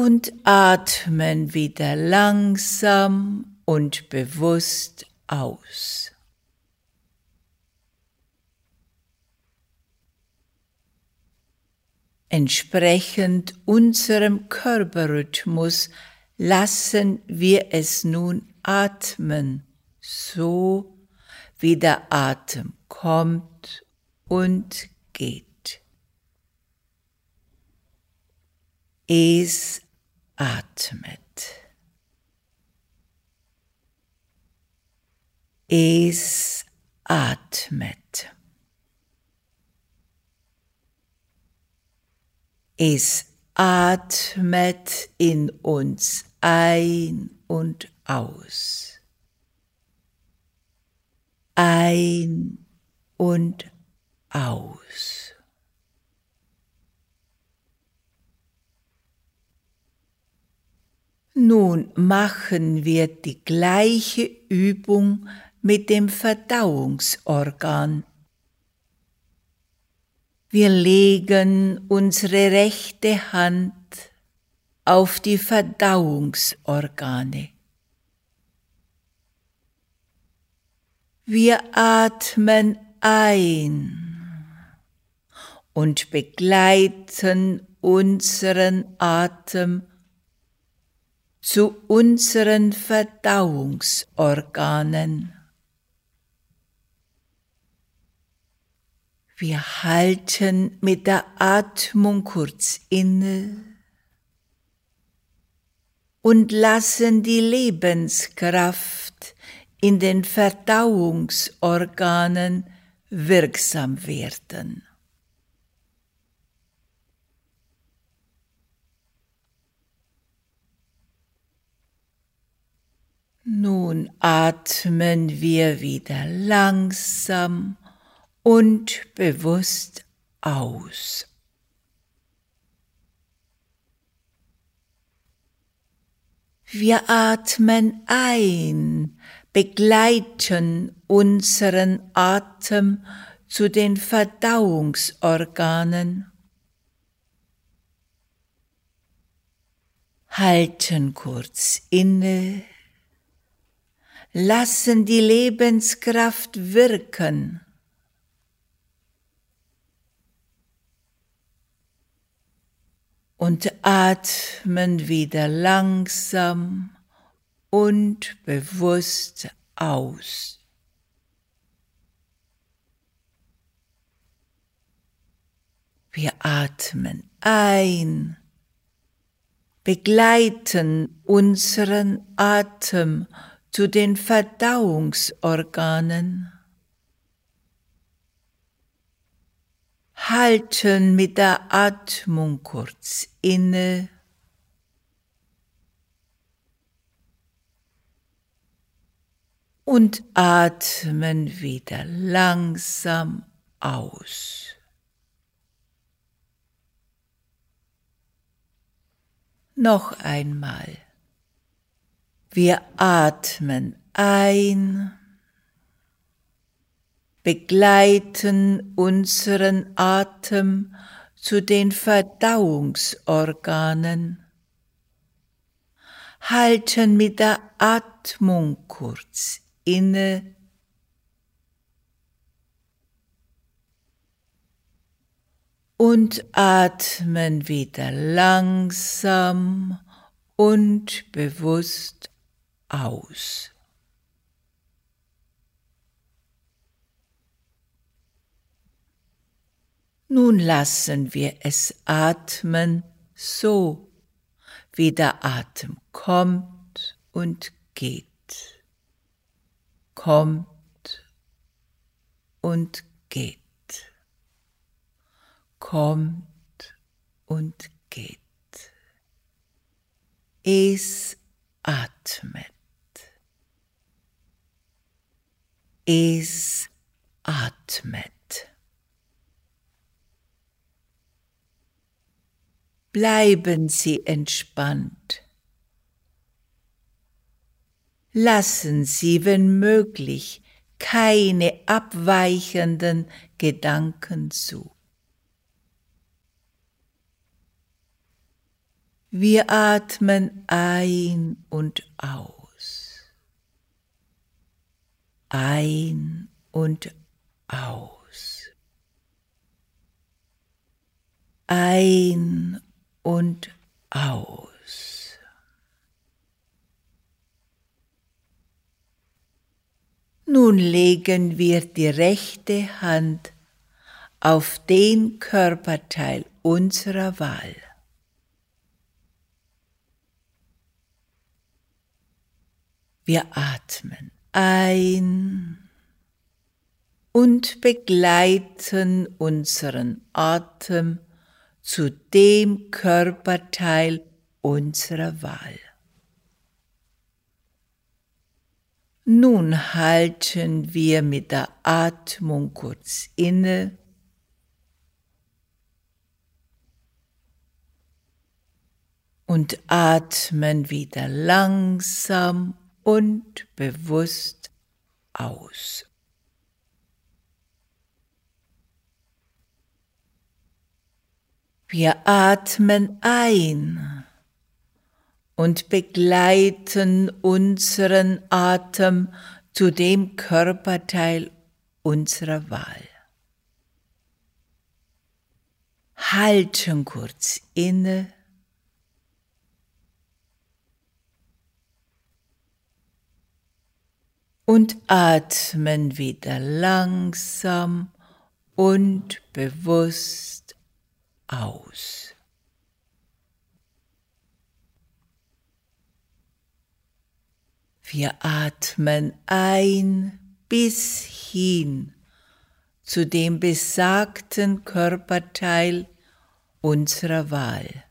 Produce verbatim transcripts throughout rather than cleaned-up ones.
und atmen wieder langsam und bewusst aus. Entsprechend unserem Körperrhythmus lassen wir es nun atmen, so wie der Atem kommt und geht. Es atmet. Es atmet. Es atmet in uns ein und aus. Ein und aus. Nun machen wir die gleiche Übung mit dem Verdauungsorgan. Wir legen unsere rechte Hand auf die Verdauungsorgane. Wir atmen ein und begleiten unseren Atem zu unseren Verdauungsorganen. Wir halten mit der Atmung kurz inne und lassen die Lebenskraft in den Verdauungsorganen wirksam werden. Nun atmen wir wieder langsam und bewusst aus. Wir atmen ein, begleiten unseren Atem zu den Verdauungsorganen, halten kurz inne, lassen die Lebenskraft wirken. Und atmen wieder langsam und bewusst aus. Wir atmen ein, begleiten unseren Atem zu den Verdauungsorganen, halten mit der Atmung kurz inne und atmen wieder langsam aus. Noch einmal. Wir atmen ein, begleiten unseren Atem zu den Verdauungsorganen, halten mit der Atmung kurz inne und atmen wieder langsam und bewusst aus. Nun lassen wir es atmen, so wie der Atem kommt und geht, kommt und geht, kommt und geht. Es atmet, es atmet. Bleiben Sie entspannt. Lassen Sie, wenn möglich, keine abweichenden Gedanken zu. Wir atmen ein und aus. Ein und aus. Ein und aus. Nun legen wir die rechte Hand auf den Körperteil unserer Wahl. Wir atmen ein und begleiten unseren Atem zu dem Körperteil unserer Wahl. Nun halten wir mit der Atmung kurz inne und atmen wieder langsam und bewusst aus. Wir atmen ein und begleiten unseren Atem zu dem Körperteil unserer Wahl. Halten kurz inne und atmen wieder langsam und bewusst aus. Wir atmen ein bis hin zu dem besagten Körperteil unserer Wahl.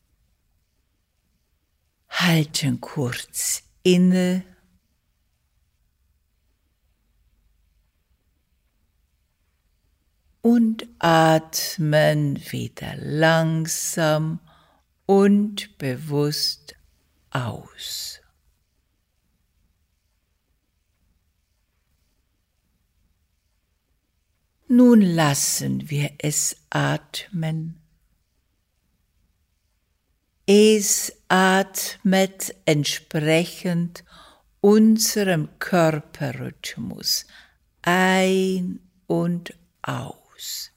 Halten kurz inne und atmen wieder langsam und bewusst aus. Nun lassen wir es atmen. Es atmet entsprechend unserem Körperrhythmus ein und aus.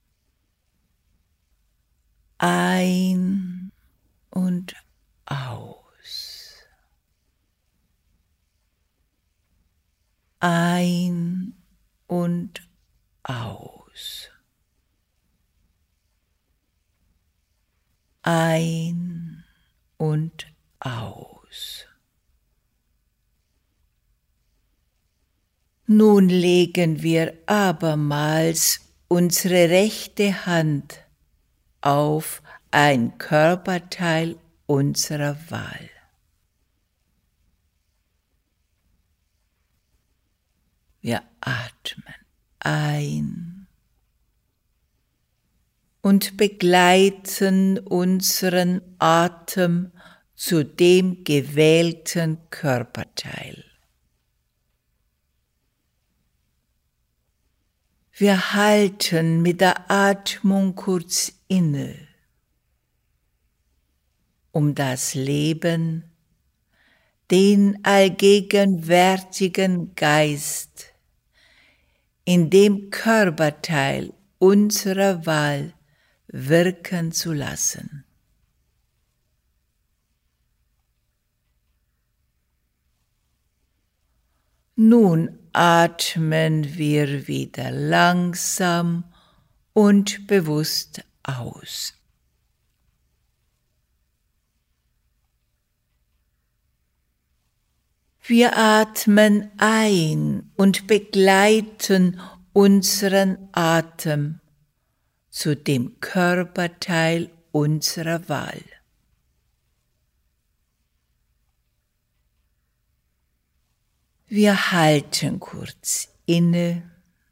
Ein und aus. Ein und aus. Ein und aus. Nun legen wir abermals unsere rechte Hand auf ein Körperteil unserer Wahl. Wir atmen ein und begleiten unseren Atem zu dem gewählten Körperteil. Wir halten mit der Atmung kurz inne, um das Leben, den allgegenwärtigen Geist, in dem Körperteil unserer Wahl wirken zu lassen. Nun atmen wir wieder langsam und bewusst aus. Wir atmen ein und begleiten unseren Atem zu dem Körperteil unserer Wahl. Wir halten kurz inne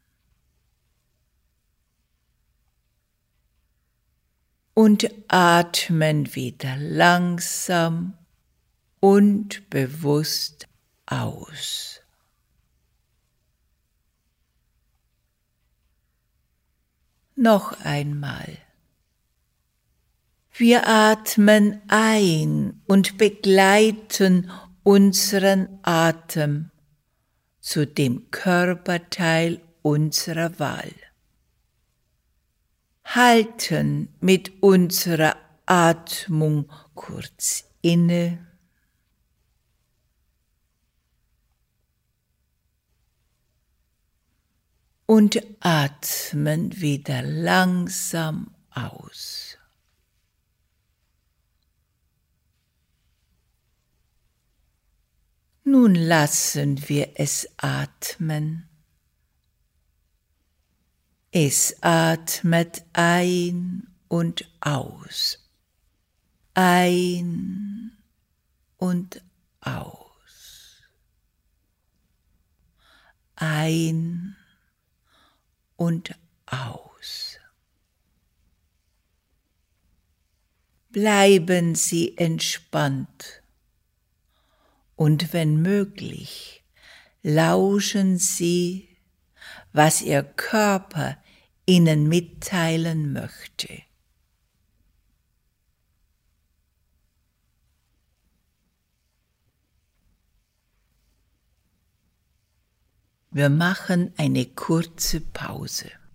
und atmen wieder langsam und bewusst aus. Noch einmal. Wir atmen ein und begleiten unseren Atem zu dem Körperteil unserer Wahl. Halten mit unserer Atmung kurz inne und atmen wieder langsam aus. Nun lassen wir es atmen. Es atmet ein und aus. Ein und aus. Ein und aus. Bleiben Sie entspannt und wenn möglich, lauschen Sie, was Ihr Körper Ihnen mitteilen möchte. Wir machen eine kurze Pause.